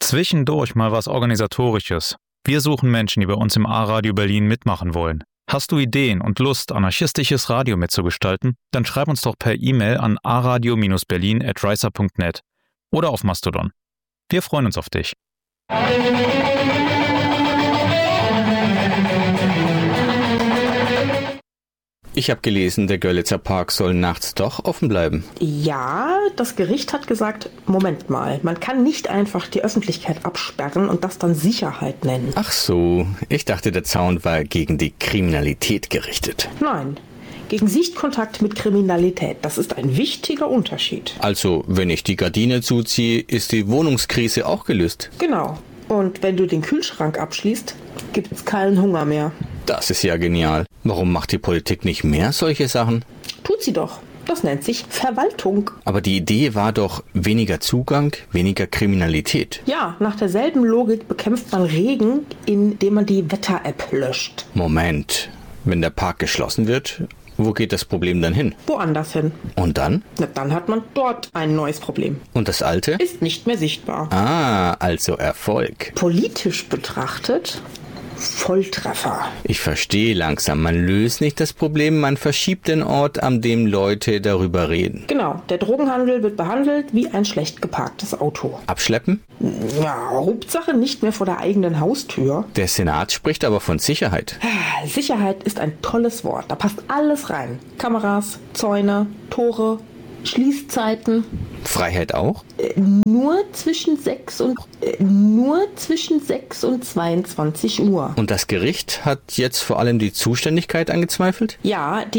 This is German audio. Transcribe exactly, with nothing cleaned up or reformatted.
Zwischendurch mal was Organisatorisches. Wir suchen Menschen, die bei uns im A-Radio Berlin mitmachen wollen. Hast du Ideen und Lust, anarchistisches Radio mitzugestalten? Dann schreib uns doch per E-Mail an a radio berlin at ricer punkt net oder auf Mastodon. Wir freuen uns auf dich. Ich habe gelesen, der Görlitzer Park soll nachts doch offen bleiben. Ja, das Gericht hat gesagt, Moment mal, man kann nicht einfach die Öffentlichkeit absperren und das dann Sicherheit nennen. Ach so, ich dachte, der Zaun war gegen die Kriminalität gerichtet. Nein, gegen Sichtkontakt mit Kriminalität. Das ist ein wichtiger Unterschied. Also, wenn ich die Gardine zuziehe, ist die Wohnungskrise auch gelöst. Genau. Und wenn du den Kühlschrank abschließt, gibt's keinen Hunger mehr. Das ist ja genial. Warum macht die Politik nicht mehr solche Sachen? Tut sie doch. Das nennt sich Verwaltung. Aber die Idee war doch weniger Zugang, weniger Kriminalität. Ja, nach derselben Logik bekämpft man Regen, indem man die Wetter-App löscht. Moment, wenn der Park geschlossen wird, wo geht das Problem dann hin? Woanders hin. Und dann? Na, dann hat man dort ein neues Problem. Und das alte? Ist nicht mehr sichtbar. Ah, also Erfolg. Politisch betrachtet Volltreffer. Ich verstehe langsam. Man löst nicht das Problem, man verschiebt den Ort, an dem Leute darüber reden. Genau, der Drogenhandel wird behandelt wie ein schlecht geparktes Auto. Abschleppen? Ja, Hauptsache nicht mehr vor der eigenen Haustür. Der Senat spricht aber von Sicherheit. Sicherheit ist ein tolles Wort. Da passt alles rein. Kameras, Zäune, Tore, Schließzeiten. Freiheit auch? Äh, nur zwischen sechs und äh, nur zwischen sechs und zweiundzwanzig Uhr. Und das Gericht hat jetzt vor allem die Zuständigkeit angezweifelt? Ja, die